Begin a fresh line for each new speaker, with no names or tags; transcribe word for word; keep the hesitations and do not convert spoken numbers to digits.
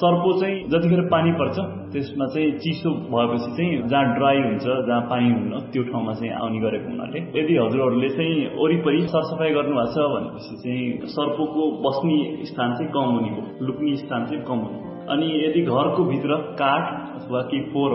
सर्पो चाहिँ जतिखेर पानी पर्छ त्यसमा चाहिँ चिसो भएपछि चाहिँ जहाँ ड्राई हुन्छ जहाँ पानी हुन्न त्यो ठाउँमा चाहिँ आउने गरेको हुनाले यदि हजुरहरूले चाहिँ वरिपरि सरसफाई गर्नुभएको छ भनेपछि चाहिँ सर्पोको बस्ने स्थान चाहिँ कम हुने हो, लुक्ने स्थान चाहिँ कम हुने हो। अनि यदि घरको भित्र काठ अथवा केही फोहोर